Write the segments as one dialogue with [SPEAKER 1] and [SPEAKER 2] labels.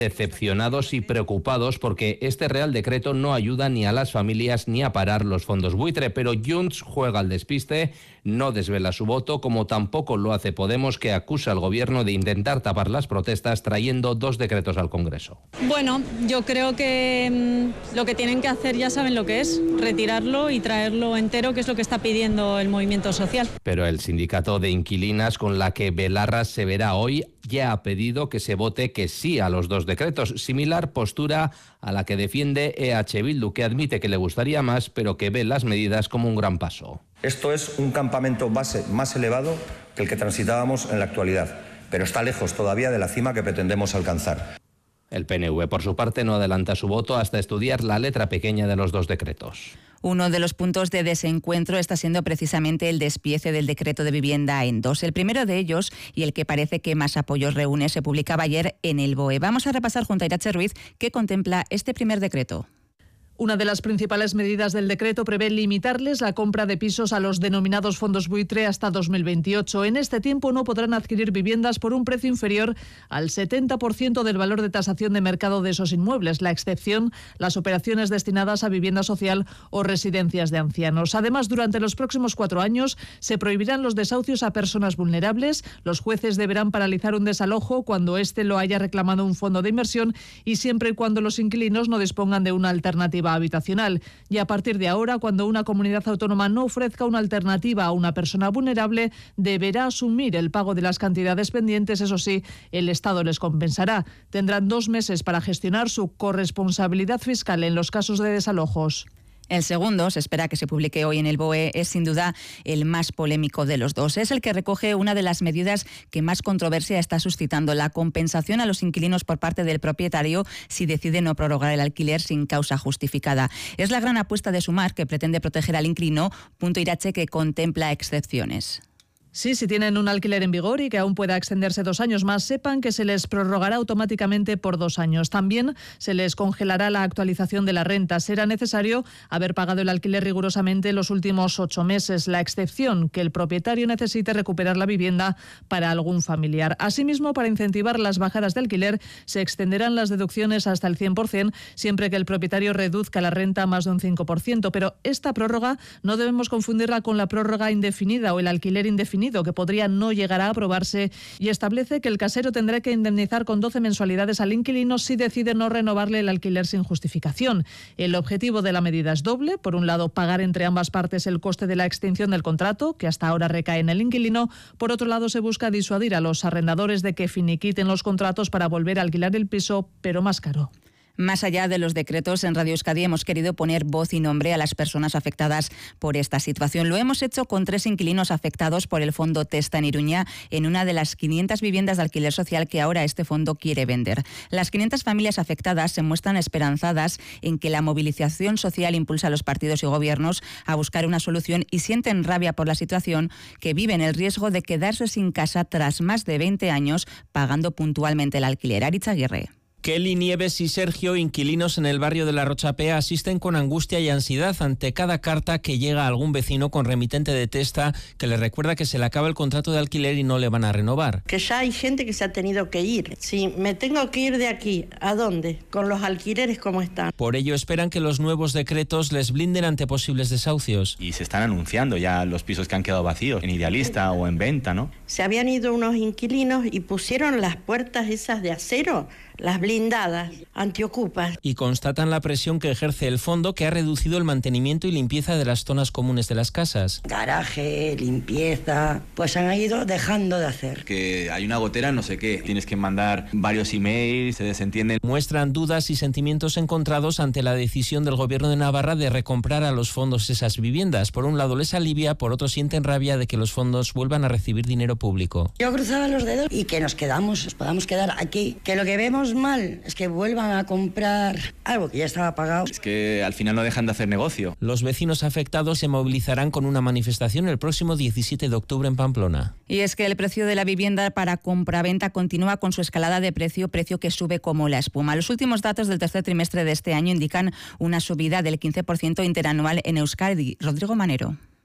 [SPEAKER 1] Decepcionados y preocupados porque este Real Decreto no ayuda ni a las familias ni a parar los fondos buitre, pero Junts juega al despiste, no desvela su voto, como tampoco lo hace Podemos, que acusa al gobierno de intentar tapar las protestas trayendo 2 decretos al Congreso.
[SPEAKER 2] Bueno, yo creo que lo que tienen que hacer ya saben lo que es, retirarlo y traerlo entero, que es lo que está pidiendo el movimiento social.
[SPEAKER 1] Pero el sindicato de inquilinas, con la que Belarra se verá hoy, ya ha pedido que se vote que sí a los 2 decretos. Similar postura a la que defiende EH Bildu, que admite que le gustaría más, pero que ve las medidas como un gran paso.
[SPEAKER 3] Esto es un campamento base más elevado que el que transitábamos en la actualidad, pero está lejos todavía de la cima que pretendemos alcanzar.
[SPEAKER 1] El PNV, por su parte, no adelanta su voto hasta estudiar la letra pequeña de los 2 decretos.
[SPEAKER 4] Uno de los puntos de desencuentro está siendo precisamente el despiece del decreto de vivienda en 2. El primero de ellos, y el que parece que más apoyos reúne, se publicaba ayer en el BOE. Vamos a repasar junto a Irache Ruiz qué contempla este primer decreto.
[SPEAKER 5] Una de las principales medidas del decreto prevé limitarles la compra de pisos a los denominados fondos buitre hasta 2028. En este tiempo no podrán adquirir viviendas por un precio inferior al 70% del valor de tasación de mercado de esos inmuebles. La excepción, las operaciones destinadas a vivienda social o residencias de ancianos. Además, durante los próximos 4 años se prohibirán los desahucios a personas vulnerables. Los jueces deberán paralizar un desalojo cuando éste lo haya reclamado un fondo de inversión y siempre y cuando los inquilinos no dispongan de una alternativa habitacional. Y a partir de ahora, cuando una comunidad autónoma no ofrezca una alternativa a una persona vulnerable, deberá asumir el pago de las cantidades pendientes. Eso sí, el Estado les compensará. Tendrán 2 meses para gestionar su corresponsabilidad fiscal en los casos de desalojos.
[SPEAKER 4] El segundo, se espera que se publique hoy en el BOE, es sin duda el más polémico de los 2. Es el que recoge una de las medidas que más controversia está suscitando, la compensación a los inquilinos por parte del propietario si decide no prorrogar el alquiler sin causa justificada. Es la gran apuesta de Sumar, que pretende proteger al inquilino, punto Irache, que contempla excepciones.
[SPEAKER 5] Sí, si tienen un alquiler en vigor y que aún pueda extenderse 2 años más, sepan que se les prorrogará automáticamente por 2 años. También se les congelará la actualización de la renta. Será necesario haber pagado el alquiler rigurosamente los últimos 8 meses. La excepción, que el propietario necesite recuperar la vivienda para algún familiar. Asimismo, para incentivar las bajadas de alquiler, se extenderán las deducciones hasta el 100%, siempre que el propietario reduzca la renta más de un 5%. Pero esta prórroga no debemos confundirla con la prórroga indefinida o el alquiler indefinido, que podría no llegar a aprobarse, y establece que el casero tendrá que indemnizar con 12 mensualidades al inquilino si decide no renovarle el alquiler sin justificación. El objetivo de la medida es doble. Por un lado, pagar entre ambas partes el coste de la extinción del contrato, que hasta ahora recae en el inquilino. Por otro lado, se busca disuadir a los arrendadores de que finiquiten los contratos para volver a alquilar el piso, pero más caro.
[SPEAKER 4] Más allá de los decretos, en Radio Euskadi hemos querido poner voz y nombre a las personas afectadas por esta situación. Lo hemos hecho con 3 inquilinos afectados por el fondo Testa en Iruña, en una de las 500 viviendas de alquiler social que ahora este fondo quiere vender. Las 500 familias afectadas se muestran esperanzadas en que la movilización social impulsa a los partidos y gobiernos a buscar una solución, y sienten rabia por la situación, que viven el riesgo de quedarse sin casa tras más de 20 años pagando puntualmente el alquiler. Aritz Aguirre.
[SPEAKER 6] Kelly, Nieves y Sergio, inquilinos en el barrio de la Rochapea, asisten con angustia y ansiedad ante cada carta que llega a algún vecino con remitente de Testa que les recuerda que se le acaba el contrato de alquiler y no le van a renovar.
[SPEAKER 7] Que ya hay gente que se ha tenido que ir. Si me tengo que ir de aquí, ¿a dónde? Con los alquileres como están.
[SPEAKER 6] Por ello esperan que los nuevos decretos les blinden ante posibles desahucios.
[SPEAKER 8] Y se están anunciando ya los pisos que han quedado vacíos, en Idealista o en venta, ¿no?
[SPEAKER 7] Se habían ido unos inquilinos y pusieron las puertas esas de acero, las blindadas, antiocupas.
[SPEAKER 6] Y constatan la presión que ejerce el fondo, que ha reducido el mantenimiento y limpieza de las zonas comunes de las casas.
[SPEAKER 9] Garaje, limpieza, pues han ido dejando de hacer.
[SPEAKER 8] Que hay una gotera, no sé qué, tienes que mandar varios emails, se desentienden.
[SPEAKER 6] Muestran dudas y sentimientos encontrados ante la decisión del Gobierno de Navarra de recomprar a los fondos esas viviendas. Por un lado les alivia, por otro sienten rabia de que los fondos vuelvan a recibir dinero público.
[SPEAKER 9] Yo cruzaba los dedos y que nos podamos quedar aquí, que lo que vemos mal es que vuelvan a comprar algo que ya estaba pagado.
[SPEAKER 8] Es que al final no dejan de hacer negocio.
[SPEAKER 6] Los vecinos afectados se movilizarán con una manifestación el próximo 17 de octubre en Pamplona.
[SPEAKER 4] Y es que el precio de la vivienda para compraventa continúa con su escalada de precio que sube como la espuma. Los últimos datos del tercer trimestre de este año indican una subida del 15% interanual en Euskadi. Rodrigo Manero.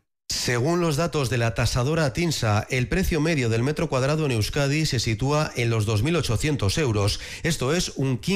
[SPEAKER 10] Según los datos de la tasadora TINSA, el precio medio del metro cuadrado en Euskadi se sitúa en los 2.800 euros. Esto es un 15%